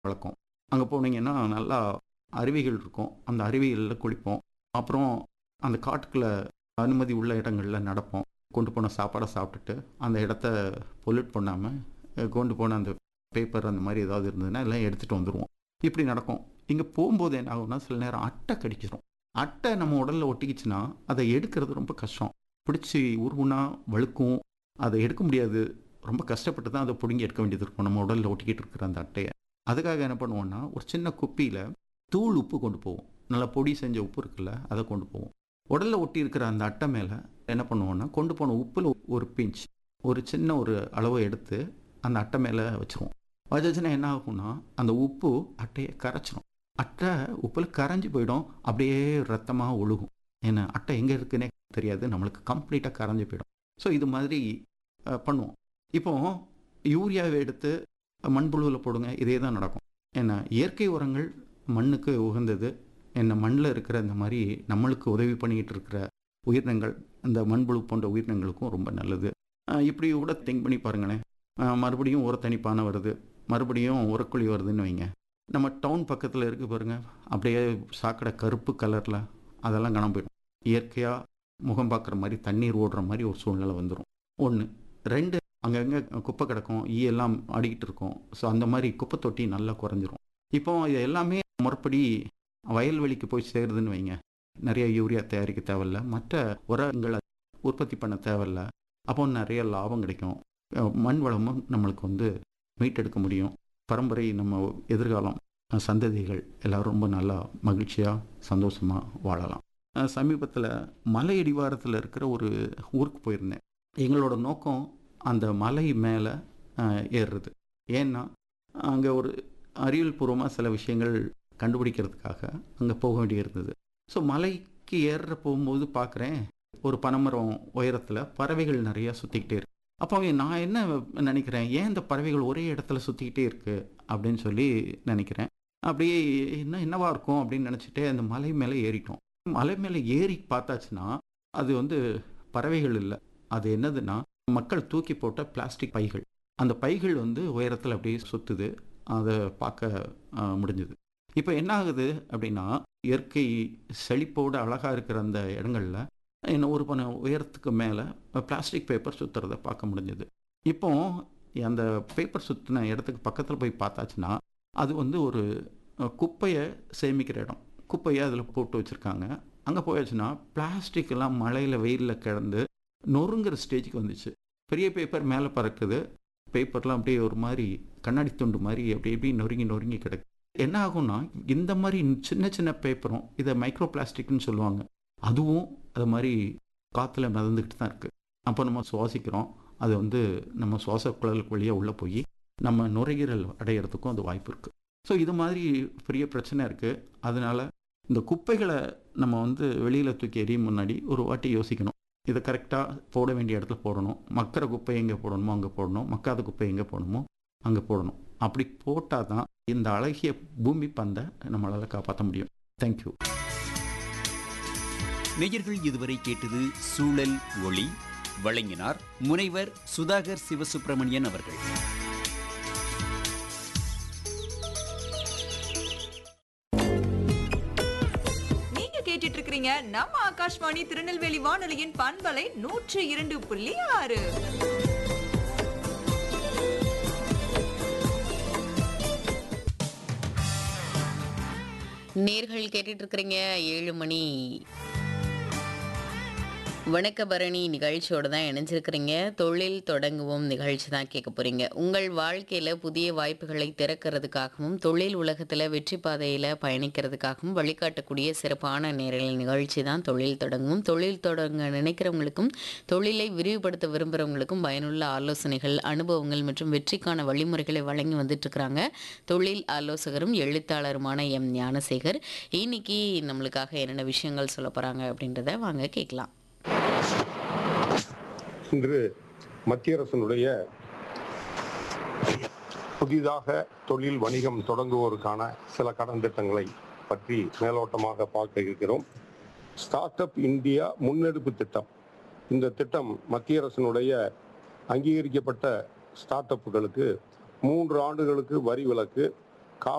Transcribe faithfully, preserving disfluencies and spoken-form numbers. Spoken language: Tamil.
வழக்கம். அங்க போனீங்கன்னா, நல்லா அருவிகள் இருக்கும். அந்த அருவிகள்ல குளிப்போம். அப்புறம் அந்த காட்டுக்குள்ள அனுமதி உள்ள இடங்கள்ல நடப்போம். கொண்டு போன சாப்பாட சாப்பிட்டுட்டு, அந்த இடத்த பொல்யூட் பண்ணாம, அ கொண்டு போன அந்த பேப்பர் அந்த மாரி ஏதாவது இருந்ததுன்னா, எல்லாம் எடுத்துட்டு வந்துருவோம். இப்படி நடக்கும். இங்க போம்போது என்ன ஆகும்னா, சில நேரம் அட்டை கடிச்சிரும். அட்டை நம்ம உடல்ல ஒட்டிக்கிச்சுன்னா, அத எடுக்கிறது ரொம்ப கஷ்டம். பிடிச்சு உருவுனா வழுக்கும். அத எடுக்க முடியாது. ரொம்ப கஷ்டப்பட்டு தான் அத புடுங்கி எடுக்க வேண்டியது இருக்கும். நம்ம உடல்ல ஒட்டிக்கிட்டு இருக்கிற அந்த அட்டைய. அதுக்காக என்ன பண்ணுவோம்னா, ஒரு சின்ன குப்பியில தூள் உப்பு கொண்டு போவோம். நல்லா பொடி செஞ்ச உப்பு இருக்குல்ல, அத கொண்டு போவோம். உடல்ல ஒட்டி இருக்கிற அந்த அட்டை மேல என்ன பண்ணுவோம்னா, கொண்டு போன உப்புல ஒரு பிஞ்ச், ஒரு சின்ன ஒரு அளவு எடுத்து அந்த அட்டை மேல வச்சுருவோம். வச்சுச்சுன்னா என்ன ஆகும்னா, அந்த உப்பு அட்டைய கரைச்சிரும். அட்டை உப்புல கரைஞ்சு போயிடும். அப்படியே ரத்தமா ஒழுகும். ஏன்னா, அட்டை எங்க இருக்குன்னே தெரியாது. நம்மளுக்கு கம்ப்ளீட்டா கரைஞ்சு போயிடும். ஸோ இது மாதிரி அ பண்ணுவோம். இப்போ யூரியாவ எடுத்து மண்புழுவுல போடுங்க. இதே தான் நடக்கும். ஏன்னா, இயற்கை உரங்கள் மண்ணுக்கு உகந்தது. என்ன மண்ல இருக்கிற இந்த மாரி நம்மளுக்கு உதவி பண்ணிக்கிட்டு இருக்கிற உயிரினங்கள், இந்த மண்புழு போன்ற உயிரினங்களுக்கும் ரொம்ப நல்லது. அ இப்படி கூட திங்க் பண்ணி பாருங்களேன். அ மறுபடியும் உரத்தணிப்பான வருது. மறுபடியும் உரக்குழி வருதுன்னு வைங்க. நம்ம டவுன் பக்கத்தில இருக்கு பாருங்க. அப்படியே சாக்கடை கருப்பு கலர்ல அதெல்லாம் காணாம போயிடும். இயற்கையா முகம் பார்க்குற மாரி தண்ணீர் ஓடுற மாரி ஒரு சூழ்நிலை வந்துரும். ஒன்று. ரெண்டு அங்கங்க குப்பை கிடக்கும். ஈ எல்லாம் ஆடிக்கிட்டு இருக்கும். ஸோ அந்த மாரி குப்பை தொட்டி நல்லா குறைஞ்சிரும். இப்போ இது எல்லாமே முறைப்படி வயல்வெளிக்கு போய் சேருதுன்னு வைங்க. நிறைய யூரியா தயாரிக்க தேவையில்ல. மற்ற உரங்கள உற்பத்தி பண்ண தேவையில்ல. அப்போ நிறைய லாபம் கிடைக்கும். அ மண் வளமும் நம்மளுக்கு வந்து மீட்டெடுக்க முடியும். பரம்பரை நம்ம எதிர்காலம் அ சந்ததிகள் எல்லாரும் ரொம்ப நல்லா மகிழ்ச்சியா, சந்தோஷமா வாழலாம். அ சமீபத்தில மலை அடிவாரத்தில இருக்கிற ஒரு ஊருக்கு போயிருந்தேன். எங்களோட நோக்கம் அந்த மலை மேல அ ஏறுறது. ஏன்னா, அங்க ஒரு அறிவியல் பூர்வமா சில விஷயங்கள் கண்டுபிடிக்கிறதுக்காக அங்க போக வேண்டியிருந்தது. ஸோ மலைக்கு ஏற போகும்போது பார்க்குறேன், ஒரு பனைமரம் உயரத்தில பறவைகள் நெறையா சுத்திக்கிட்டே இருக்கு. அப்போ நான் என்ன நெனைக்கிறேன், ஏன் இந்த பறவைகள் ஒரே இடத்துல சுத்திக்கிட்டே இருக்கு அப்படின்னு சொல்லி நெனைக்கிறேன். அப்படியே என்ன என்னவா இருக்கும் அப்படின்னு நெனைச்சிட்டே அந்த மலை மேல ஏறிட்டோம். மலை மேல ஏறி பார்த்தாச்சுன்னா, அது வந்து பறவைகள் இல்ல. அது என்னதுன்னா, மக்கள் தூக்கி போட்ட பிளாஸ்டிக் பைகள். அந்த பைகள் வந்து உயரத்தில அப்படியே சுத்துது. அத பார்க்க அ முடிஞ்சது. இப்ப என்ன ஆகுது அப்படின்னா, இயற்கை செழிப்போட அழகா இருக்கிற அந்த இடங்கள்ல, என்ன ஒரு பன உயரத்துக்கு மேல பிளாஸ்டிக் பேப்பர் சுத்துறத பார்க்க முடிஞ்சது. இப்போ அந்த பேப்பர் சுத்துன இடத்துக்கு பக்கத்தில போய் பார்த்தாச்சுன்னா, அது வந்து ஒரு அ குப்பைய சேமிக்கிற இடம். குப்பைய அதில போட்டு வச்சிருக்காங்க. அங்க போயாச்சுன்னா, பிளாஸ்டிக் எல்லாம் மழையில, வெயில்ல கிடந்து நொறுங்குற ஸ்டேஜ்க்கு வந்துச்சு. பெரிய பேப்பர் மேல பறக்குது. பேப்பர்லாம் அப்படியே ஒரு மாரி கண்ணாடி துண்டு மாரி அப்படி இப்படி நொறுங்கி நொறுங்கி கிடக்கு. என்ன ஆகும்னா, இந்த மாரி சின்ன சின்ன பேப்பரும், இத மைக்ரோ பிளாஸ்டிக்ன்னு சொல்லுவாங்க. அதுவும் அது மாரி காத்துல மிதந்துகிட்டு தான் இருக்கு. அப்போ நம்ம சுவாசிக்கிறோம். அது வந்து நம்ம சுவாச குழலுக்கு வழியா உள்ள போயி, நம்ம நுரையீரல் அடையறதுக்கும் அது வாய்ப்பு இருக்கு. ஸோ இது மாதிரி பெரிய பிரச்சனை இருக்கு. அதனால இந்த குப்பைகள நம்ம வந்து வெளியில தூக்கி எறியும் முன்னாடி ஒரு வாட்டி யோசிக்கணும். இத கரெக்ட்டா போட வேண்டிய இடத்துல போடணும். மக்குற குப்பை எங்க போடணுமோ அங்க போடணும். மக்காத குப்பை எங்க போடணுமோ அங்க போடணும். அப்படி போட்டா தான் இந்த அழகிய பூமி பந்த நம்மளால காப்பாத்த முடியும். Thank you. நேயர்கள் இதுவரை கேட்டது சூழல் ஒளி. வழங்கினார் முனைவர் சுதாகர் சிவசுப்பிரமணியன் அவர்கள். நீங்க கேட்டுட்டு இருக்கிறீங்க நம்ம ஆகாஷ்வாணி திருநெல்வேலி வானொலியின் பண்பலை நூற்று இரண்டு புள்ளி ஆறு. நேர்கள் கேட்டுட்டு இருக்கிறீங்க ஏழு மணி வணக்க பரணி நிகழ்ச்சியோட தான் இணைஞ்சிருக்கிறீங்க. தொழில் தொடங்குவோம் நிகழ்ச்சி தான் கேட்க போறீங்க. உங்கள் வாழ்க்கையில புதிய வாய்ப்புகளை திறக்கிறதுக்காகவும், தொழில் உலகத்துல வெற்றி பாதையில பயணிக்கிறதுக்காகவும் வழிகாட்டக்கூடிய சிறப்பான நேரலை நிகழ்ச்சி தான் தொழில் தொடங்குவோம். தொழில் தொடங்க நினைக்கிறவங்களுக்கும், தொழிலை விரிவுபடுத்த விரும்புகிறவங்களுக்கும் பயனுள்ள ஆலோசனைகள், அனுபவங்கள் மற்றும் வெற்றிக்கான வழிமுறைகளை வழங்கி வந்துட்டு இருக்கிறாங்க தொழில் ஆலோசகரும் எழுத்தாளருமான எம் ஞானசேகர். இன்னைக்கு நம்மளுக்காக என்னென்ன விஷயங்கள் சொல்ல போறாங்க அப்படின்றத வாங்க கேட்கலாம். இன்று மத்திய அரசினுடைய புதிதாக தொழில் வணிகம் தொடங்குவோருக்கான சில கடன் திட்டங்களை பற்றி மேலோட்டமாக பார்க்க இருக்கிறோம். ஸ்டார்ட் அப் இந்தியா முன்னெடுப்பு திட்டம். இந்த திட்டம் மத்திய அரசினுடைய அங்கீகரிக்கப்பட்ட ஸ்டார்ட் அப்புகளுக்கு மூன்று ஆண்டுகளுக்கு வரி விலக்கு,